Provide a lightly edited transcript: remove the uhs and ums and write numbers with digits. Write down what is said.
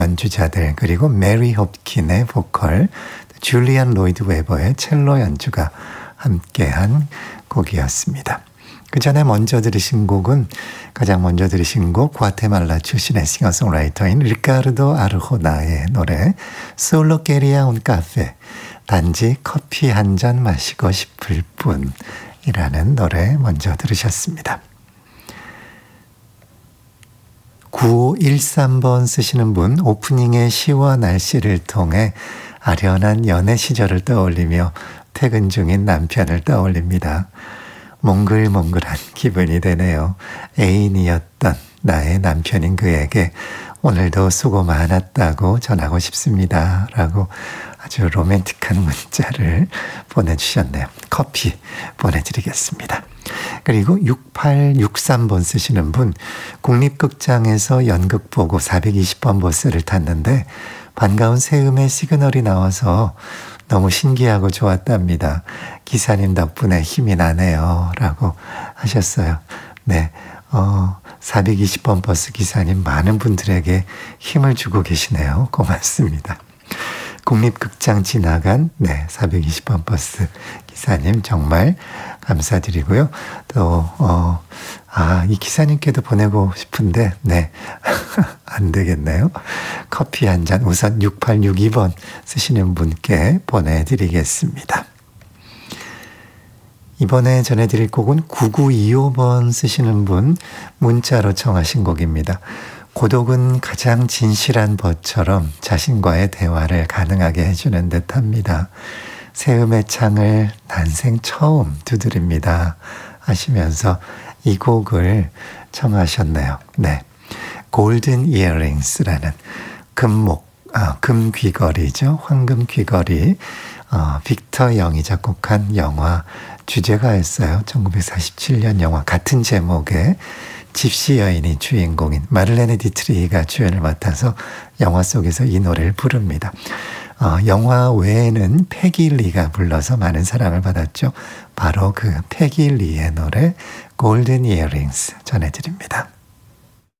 연주자들 그리고 메리 홉킨의 보컬, 줄리안 로이드 웨버의 첼로 연주가 함께한 곡이었습니다. 그 전에 가장 먼저 들으신 곡 과테말라 출신의 싱어송라이터인 리카르도 아르호나의 노래 솔로 quería un café, 단지 커피 한 잔 마시고 싶을 뿐이라는 노래 먼저 들으셨습니다. 9513번 쓰시는 분, 오프닝의 시와 날씨를 통해 아련한 연애 시절을 떠올리며 퇴근 중인 남편을 떠올립니다. 몽글몽글한 기분이 되네요. 애인이었던 나의 남편인 그에게 오늘도 수고 많았다고 전하고 싶습니다. 라고 아주 로맨틱한 문자를 보내주셨네요. 커피 보내드리겠습니다. 그리고 6863번 쓰시는 분, 국립극장에서 연극 보고 420번 버스를 탔는데 반가운 새음의 시그널이 나와서 너무 신기하고 좋았답니다. 기사님 덕분에 힘이 나네요. 라고 하셨어요. 네, 420번 버스 기사님 많은 분들에게 힘을 주고 계시네요. 고맙습니다. 국립극장 지나간 420번 버스 기사님 정말 감사드리고요. 또 이 기사님께도 보내고 싶은데 안 되겠네요. 커피 한 잔 우선 6862번 쓰시는 분께 보내드리겠습니다. 이번에 전해드릴 곡은 9925번 쓰시는 분 문자로 청하신 곡입니다. 고독은 가장 진실한 벗처럼 자신과의 대화를 가능하게 해주는 듯합니다. 새음의 창을 난생 처음 두드립니다 하시면서 이 곡을 청하셨네요. 네, 골든 이어링스라는 금 귀걸이죠. 황금 귀걸이. 빅터 영이 작곡한 영화 주제가였어요. 1947년 영화 같은 제목의 집시 여인이 주인공인 마를레네 디트리히가 주연을 맡아서 영화 속에서 이 노래를 부릅니다. 영화 외에는 패기 리가 불러서 많은 사랑을 받았죠. 바로 그 패기 리의 노래 골든 이어링스 전해드립니다.